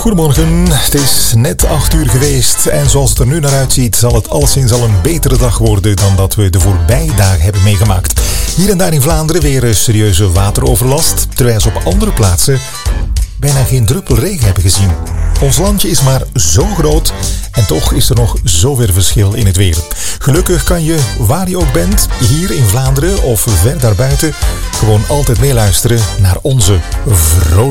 Goedemorgen, het is net 8 uur geweest en zoals het er nu naar uitziet zal het alleszins al een betere dag worden dan dat we de voorbije dagen hebben meegemaakt. Hier en daar in Vlaanderen weer een serieuze wateroverlast, terwijl ze op andere plaatsen bijna geen druppel regen hebben gezien. Ons landje is maar zo groot en toch is er nog zoveel verschil in het weer. Gelukkig kan je, waar je ook bent, hier in Vlaanderen of ver daarbuiten, gewoon altijd meeluisteren naar onze vrolijke